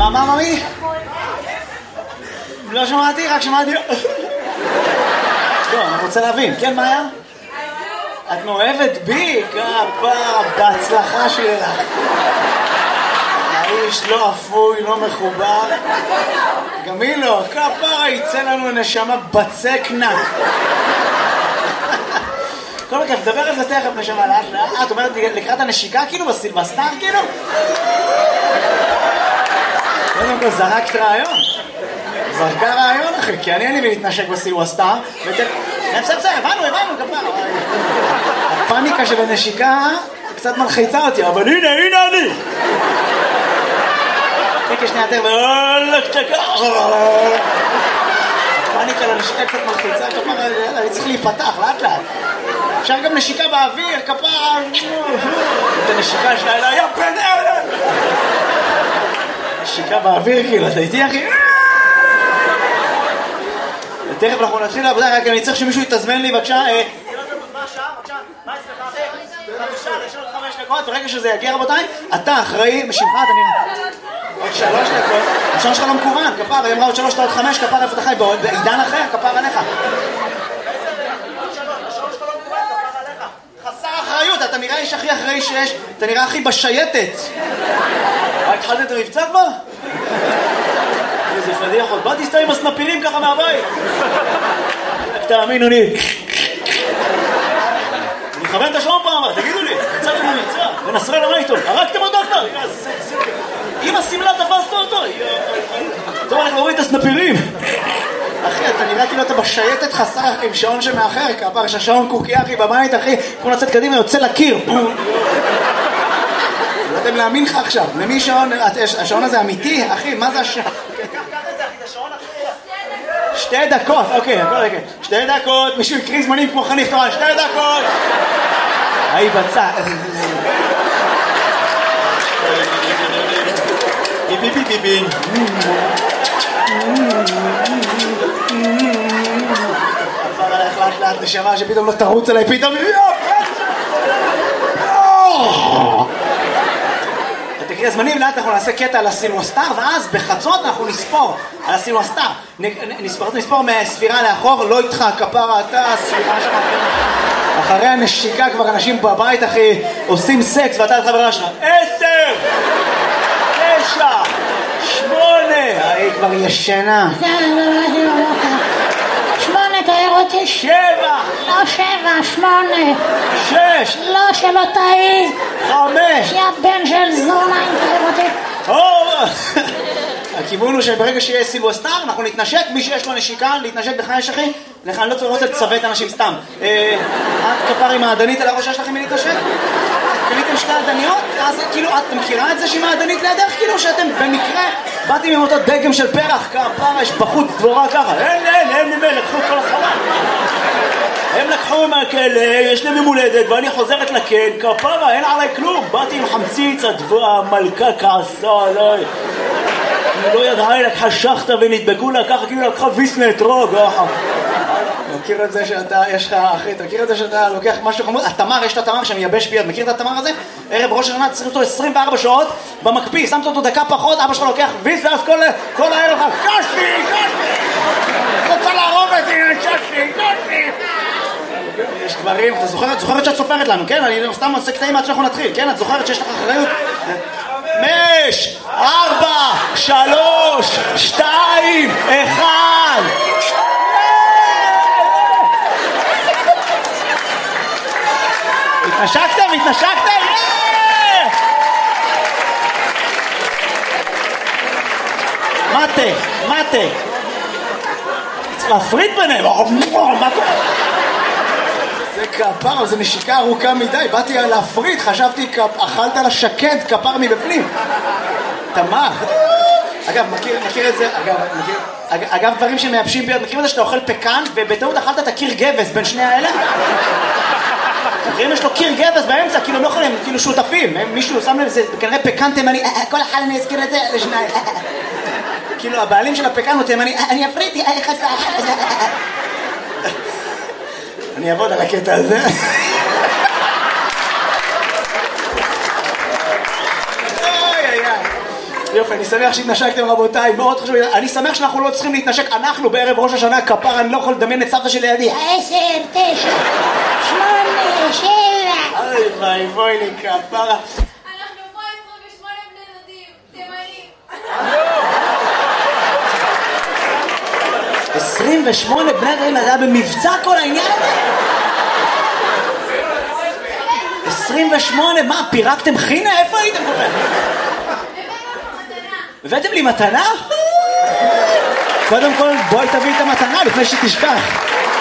מה, ממי? לא שמעתי, רק שמעתי... לא, אני רוצה להבין. כן, מה היה? את מאוהבת בי? כפרה, בהצלחה שלך. האיש לא אפוי, לא מחובר. גם היא לא, כפרה, יצא לנו נשמה בצקנה. כל מקרה, תדבר על זה תכף נשמה לאט לאט. את אומרת לקראת הנשיקה כאילו בסילבסטר כאילו? קודם כל זרקת רעיון. זרקה רעיון אחי, כי אני אין לי להתנשק בסילבסטר. בסדר, הבנו, כפרה. הפאניקה של הנשיקה קצת מלחיצה אותי, אבל הנה אני. תקה שנייה יותר, הפאניקה לנשיקה קצת מלחיצה, כפרה, אני צריך להיפתח לאט לאט. אפשר גם נשיקה באוויר, כפרה, את הנשיקה שלה, אלא, יא בן אלה! נשיקה באוויר, כאילו, אתה איתי, אחי? ותכף אנחנו נתחיל לעבודה, רק אני צריך שמישהו יתזמן לי, בבקשה. מה השעה? בבקשה, מה אצלך? יש עוד 5 דקות, ברגע שזה יגיע, רבותיי, אתה אחראי, משמך, אתה נראה. עוד 3 דקות, השעון שלך לא מקוון, כפרה, היא אמרה עוד 3, עוד 5, כפרה, איפה אתה חי? בעידן אחר, כפרה עליך. אתה נראה איש הכי אחראי שיש, אתה נראה הכי בשייטת. התחלת את המבצע כבר? איזה פדיח עוד, באתי סתם עם הסנפירים ככה מהבית. תאמינו לי. אני מכוון את השעון פעם, תגידו לי, יצאתם למבצע, ונסראללה מה איתו? הרגתם אותו דוקטור? עם הסמלה תפסת אותו. טוב, אנחנו רואים את הסנפירים. אחי, אתה נראה כאילו אתה בשייטת חסר עם שעון שמאחר, כפר שהשעון קוקי אחי בבית, אחי, כמו לצאת קדימה, יוצא לקיר. לא יודעים להאמין לך עכשיו, למי שעון, השעון הזה אמיתי, אחי, מה זה השעון? קח את זה, אחי, זה שעון אחי. 2 דקות, אוקיי, 2 דקות, מישהו יקריא זמנים כמו חניך תורן, 2 דקות. היי בצע. ביבי. עבר עליך לאט נשמה שפתאום לא תרוץ עליי פתאום תקריא הזמנים, לאט אנחנו נעשה קטע על הסילבסטר ואז בחצות אנחנו נספור על הסילבסטר נספור מהספירה לאחור, לא איתך כפרה אתה הספירה שלך אחרי הנשיקה כבר אנשים בבית אחי עושים סקס ואתה את חברה שלך 10 9 8 היא כבר ישנה 8 תאר אותי 7 לא 7, 8 6 לא שלא תאי 5 יא בן של זונה אם תאר אותי הכיוון הוא שברגע שיהיה סילבסטר אנחנו נתנשק, מי שיש לו נשיקה להתנשק בך יש אחי לך אני לא רוצה לצוות אנשים סתם את כפר עם העדנית על הראש שלכם מלהתנשק? קניתם 2 עדניות? אז כאילו את מכירה את זה שהיא מעדנית לידך? כאילו שאתם במקרה באתם עם אותו דגם של פרח כפרה יש בחוץ דבורה ככה אין ממנו לקחו את כל החלל הם לקחו מהכלא, יש להם מולדת ואני חוזרת לכן כפרה אין עליי כלום באתי עם חמציץ המלכה כעסה עליי היא לא ידעה, היא לקחה שחטה ונדבקו לה ככה כאילו לקחה ויסנה אתרוג מכיר את זה שאתה, יש לך אחי, תכיר את זה שאתה לוקח משהו חמוד התמר, יש את התמר שאני יבש ביד, מכיר את התמר הזה? ערב ראש השנה צריך אותו 24 שעות במקפיא, שמת אותו דקה פחות, אבא שלך לוקח ויס ואז כל הערב לך קשתי, רוצה להרוג אותי, קשתי יש דברים, אתה זוכרת שאת סופרת לנו, כן? אני סתם עושה קטעים עד שאנחנו נתחיל, כן? את זוכרת שיש לך אחריות? 5 4 3 2 1 התנשקתם? מטה צריך להפריד ביניהם מה קורה? זה כפר, זה נשיקה ארוכה מדי באתי להפריד, חשבתי אכלת לשקד כפר מבפנים תמר אגב, מכיר את זה אגב, דברים שמייבשים ביד מכירים את זה שאתה אוכל פקן ובטעות אכלת את הקיר גבס בין שני האלה? אם יש לו קיר גבס באמצע, כאילו הם לא יכולים, כאילו שותפים מישהו שם לב, זה כנראה פקן תימני כל אחד אני אזכיר את זה לשניים כאילו הבעלים של הפקן הוא תימני אני אפריתי, אני אעבוד על הקטע הזה יופי, אני שמח שהתנשקתם רבותיי, מאוד חשוב. אני שמח שאנחנו לא צריכים להתנשק, אנחנו בערב ראש השנה כפר, אני לא יכול לדמיין את סבתא שלי לידי. 10, 9, 8, 7. אוי בואי לי כפרה. אנחנו פה 28 בני דודים, תימנים. 28 בני דודים, זה היה במבצע כל העניין הזה? 28, מה, פירקתם חינה? איפה הייתם כל כך? הבאתם לי מתנה? קודם כל בואי תביא את המתנה לפני שתשכח.